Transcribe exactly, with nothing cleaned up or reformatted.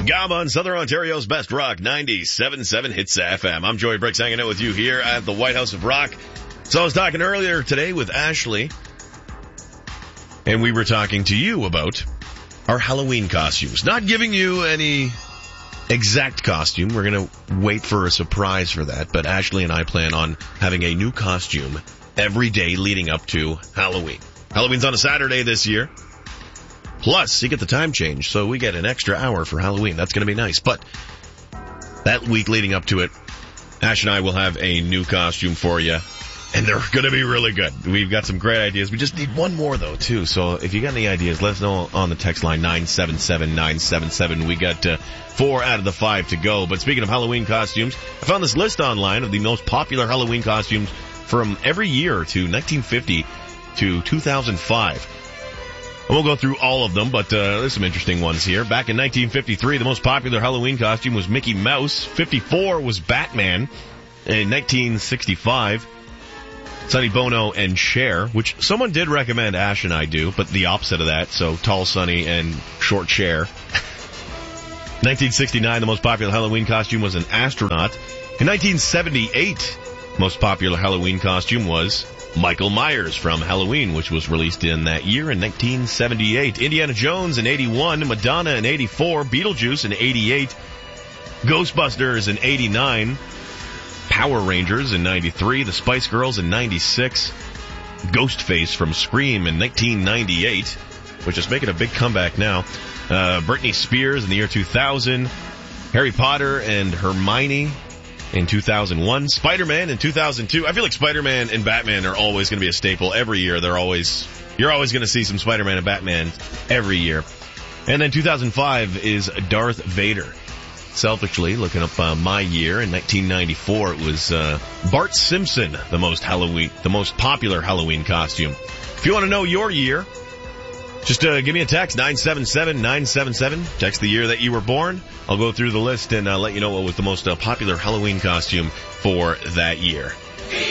Gaba on Southern Ontario's best rock, ninety-seven point seven Hits F M. I'm Joey Bricks hanging out with you here at the White House of Rock. So I was talking earlier today with Ashley, and we were talking to you about our Halloween costumes. Not giving you any exact costume. We're going to wait for a surprise for that, but Ashley and I plan on having a new costume every day leading up to Halloween. Halloween's on a Saturday this year. Plus, you get the time change, so we get an extra hour for Halloween. That's going to be nice. But that week leading up to it, Ash and I will have a new costume for you, and they're going to be really good. We've got some great ideas. We just need one more, though, too. So if you got any ideas, let us know on the text line nine seven seven nine seven seven. We got uh, four out of the five to go. But speaking of Halloween costumes, I found this list online of the most popular Halloween costumes from every year to nineteen fifty to two thousand five. I won't go through all of them, but uh, there's some interesting ones here. Back in nineteen fifty-three, the most popular Halloween costume was Mickey Mouse. fifty-four was Batman. In nineteen sixty-five, Sonny Bono and Cher, which someone did recommend Ash and I do, but the opposite of that, so tall Sonny and short Cher. nineteen sixty-nine, the most popular Halloween costume was an astronaut. In nineteen seventy-eight, most popular Halloween costume was Michael Myers from Halloween, which was released in that year in nineteen seventy-eight. Indiana Jones in eighty-one, Madonna in eighty-four, Beetlejuice in eighty-eight, Ghostbusters in eighty-nine, Power Rangers in ninety-three, the Spice Girls in ninety-six, Ghostface from Scream in nineteen ninety-eight, which is making a big comeback now, uh, Britney Spears in the year two thousand, Harry Potter and Hermione in two thousand one, Spider-Man in two thousand two. I feel like Spider-Man and Batman are always going to be a staple every year. They're always, you're always going to see some Spider-Man and Batman every year. And then two thousand five is Darth Vader. Selfishly, looking up uh, my year in nineteen ninety-four, it was uh, Bart Simpson, the most Halloween, the most popular Halloween costume. If you want to know your year, just uh, give me a text, nine seven seven nine seven seven. Text the year that you were born. I'll go through the list and uh, let you know what was the most uh, popular Halloween costume for that year.